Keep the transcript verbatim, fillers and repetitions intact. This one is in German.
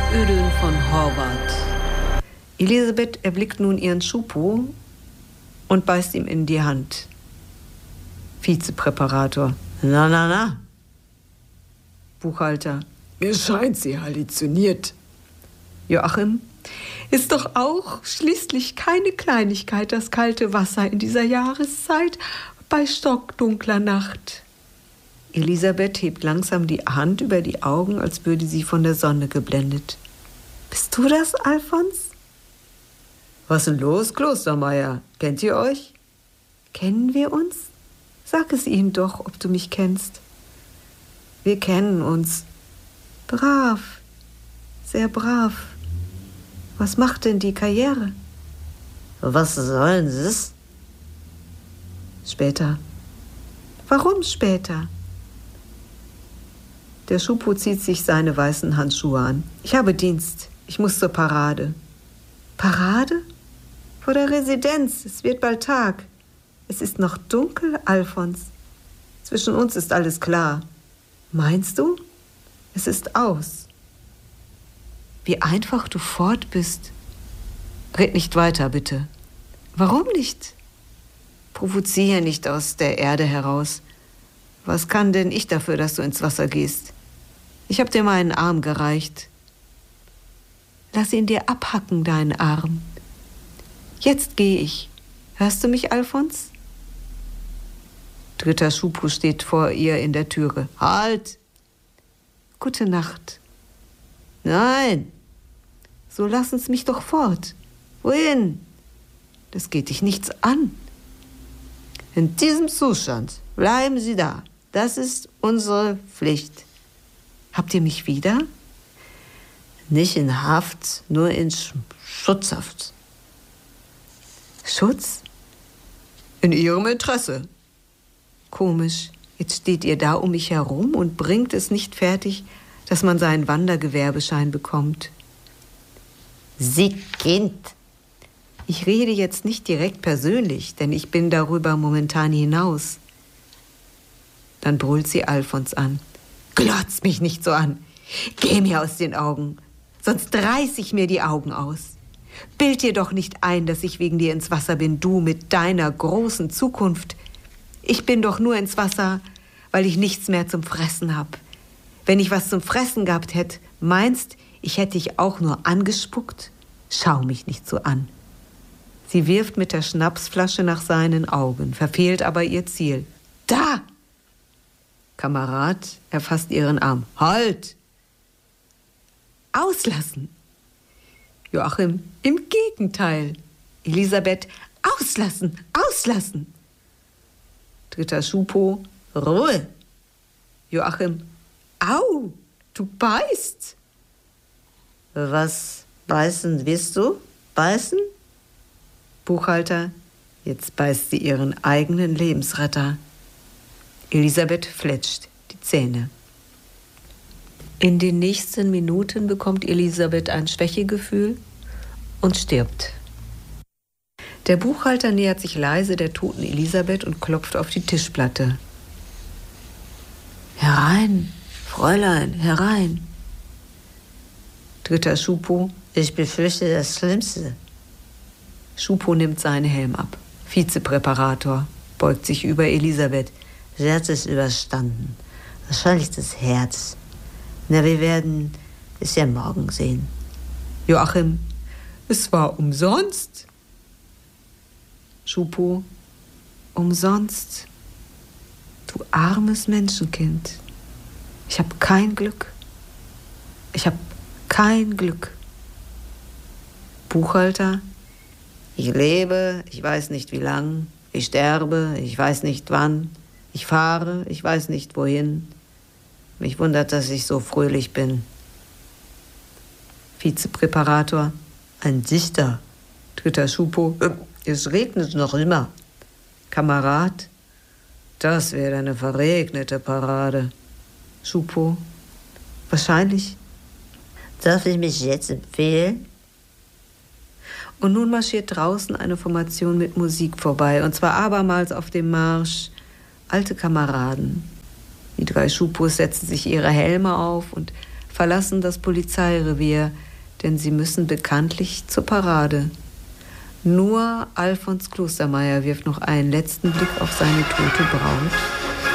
Ödön von Horvath. Elisabeth erblickt nun ihren Schupo und beißt ihm in die Hand. Vizepräparator. Na, na, na. Buchhalter. Mir scheint, sie halluziniert. Joachim. Ist doch auch schließlich keine Kleinigkeit das kalte Wasser in dieser Jahreszeit bei stockdunkler Nacht. Elisabeth hebt langsam die Hand über die Augen, als würde sie von der Sonne geblendet. Bist du das, Alfons? Was denn los, Klostermeier? Kennt ihr euch? Kennen wir uns? Sag es ihnen doch, ob du mich kennst. Wir kennen uns. Brav, sehr brav. Was macht denn die Karriere? Was sollen es? Später. Warum später? Der Schupo zieht sich seine weißen Handschuhe an. Ich habe Dienst. Ich muss zur Parade. Parade? Vor der Residenz. Es wird bald Tag. Es ist noch dunkel, Alfons. Zwischen uns ist alles klar. Meinst du? Es ist aus. Wie einfach du fort bist. Red nicht weiter, bitte. Warum nicht? Provoziere nicht aus der Erde heraus. Was kann denn ich dafür, dass du ins Wasser gehst? Ich habe dir meinen Arm gereicht. Lass ihn dir abhacken, deinen Arm. Jetzt gehe ich. Hörst du mich, Alfons? Dritter Schupo steht vor ihr in der Türe. Halt! Gute Nacht. Nein! So lass uns mich doch fort. Wohin? Das geht dich nichts an. In diesem Zustand bleiben Sie da. Das ist unsere Pflicht. Habt ihr mich wieder? Nicht in Haft, nur in Sch- Schutzhaft. Schutz? In Ihrem Interesse. Komisch. Jetzt steht ihr da um mich herum und bringt es nicht fertig, dass man seinen Wandergewerbeschein bekommt. Sie Kind. Ich rede jetzt nicht direkt persönlich, denn ich bin darüber momentan hinaus. Dann brüllt sie Alfons an. Glotz mich nicht so an. Geh mir aus den Augen, sonst reiß ich mir die Augen aus. Bild dir doch nicht ein, dass ich wegen dir ins Wasser bin, du mit deiner großen Zukunft. Ich bin doch nur ins Wasser, weil ich nichts mehr zum Fressen hab. Wenn ich was zum Fressen gehabt hätte, meinst, ich hätte dich auch nur angespuckt? Schau mich nicht so an. Sie wirft mit der Schnapsflasche nach seinen Augen, verfehlt aber ihr Ziel. Da! Kamerad erfasst ihren Arm. Halt! Auslassen! Joachim, im Gegenteil. Elisabeth, auslassen, auslassen! Dritter Schupo, Ruhe! Joachim, au, du beißt! Was beißen willst du? Beißen? Buchhalter, jetzt beißt sie ihren eigenen Lebensretter. Elisabeth fletscht die Zähne. In den nächsten Minuten bekommt Elisabeth ein Schwächegefühl und stirbt. Der Buchhalter nähert sich leise der toten Elisabeth und klopft auf die Tischplatte. Herein, Fräulein, herein. Dritter Schupo. Ich befürchte das Schlimmste. Schupo nimmt seinen Helm ab. Vizepräparator beugt sich über Elisabeth. Sie hat es überstanden. Wahrscheinlich das Herz. Na, wir werden es ja morgen sehen. Joachim, es war umsonst. Schupo, umsonst. Du armes Menschenkind. Ich habe kein Glück. Ich habe kein Glück. Buchhalter, ich lebe, ich weiß nicht wie lang. Ich sterbe, ich weiß nicht wann. Ich fahre, ich weiß nicht wohin. Mich wundert, dass ich so fröhlich bin. Vizepräparator, ein Dichter. Dritter Schupo, es regnet noch immer. Kamerad, das wäre eine verregnete Parade. Schupo, wahrscheinlich. Darf ich mich jetzt empfehlen? Und nun marschiert draußen eine Formation mit Musik vorbei, und zwar abermals auf dem Marsch Alte Kameraden. Die drei Schupos setzen sich ihre Helme auf und verlassen das Polizeirevier, denn sie müssen bekanntlich zur Parade. Nur Alfons Klostermeier wirft noch einen letzten Blick auf seine tote Braut